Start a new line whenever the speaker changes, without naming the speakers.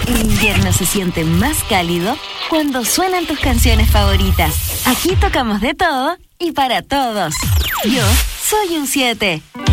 El invierno se siente más cálido cuando suenan tus canciones favoritas. Aquí tocamos de todo y para todos. Yo soy un 7.